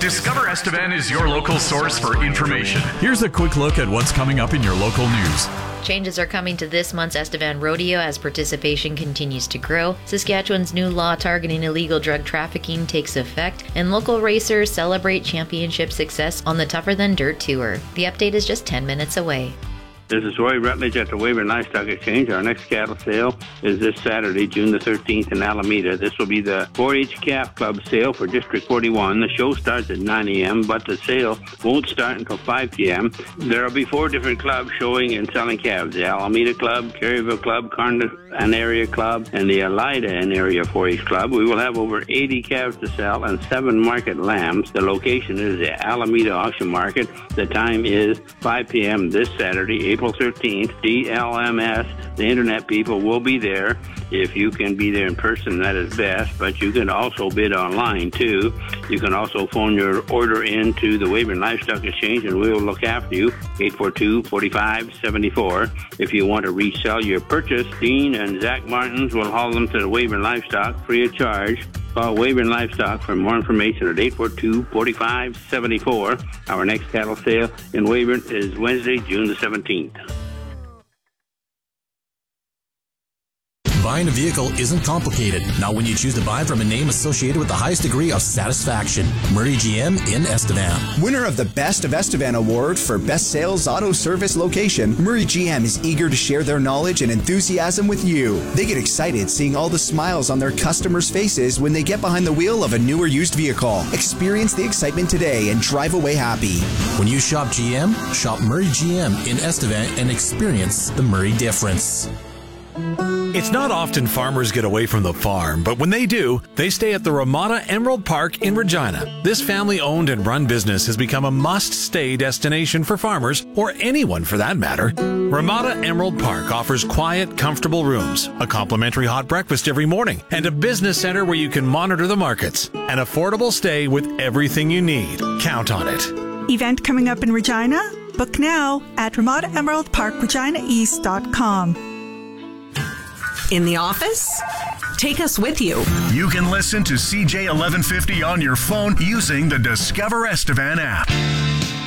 Discover Estevan is your local source for information. Here's a quick look at what's coming up in your local news. Changes are coming to this month's Estevan Rodeo as participation continues to grow. Saskatchewan's new law targeting illegal drug trafficking takes effect, and local racers celebrate championship success on the Tougher Than Dirt Tour. The update is just 10 minutes away. This is Roy Rutledge at the Weyburn Livestock Exchange. Our next cattle sale is this Saturday, June the 13th in Alameda. This will be the 4-H Calf Club sale for District 41. The show starts at 9 a.m., but the sale won't start until 5 p.m. There will be 4 different clubs showing and selling calves. The Alameda Club, Caryville Club, Cardiff and Area Club, and the Elida and Area 4-H Club. We will have over 80 calves to sell and 7 market lambs. The location is the Alameda Auction Market. The time is 5 p.m. this Saturday, April 13th. DLMS, the internet people, will be there. If you can be there in person, that is best, but you can also bid online too. You can also phone your order in to the Weyburn Livestock Exchange and we will look after you, 842-4574. If you want to resell your purchase, Dean and Zach Martins will haul them to the Weyburn Livestock free of charge. Call Weyburn Livestock for more information at 842-4574. Our next cattle sale in Weyburn is Wednesday, June the 17th. Buying a vehicle isn't complicated. Not when you choose to buy from a name associated with the highest degree of satisfaction. Murray GM in Estevan. Winner of the Best of Estevan Award for Best Sales Auto Service Location, Murray GM is eager to share their knowledge and enthusiasm with you. They get excited seeing all the smiles on their customers' faces when they get behind the wheel of a new or used vehicle. Experience the excitement today and drive away happy. When you shop GM, shop Murray GM in Estevan and experience the Murray difference. It's not often farmers get away from the farm, but when they do, they stay at the Ramada Emerald Park in Regina. This family-owned and run business has become a must-stay destination for farmers, or anyone for that matter. Ramada Emerald Park offers quiet, comfortable rooms, a complimentary hot breakfast every morning, and a business center where you can monitor the markets. An affordable stay with everything you need. Count on it. Event coming up in Regina? Book now at RamadaEmeraldParkReginaEast.com. In the office? Take us with you. You can listen to CJ 1150 on your phone using the Discover Estevan app.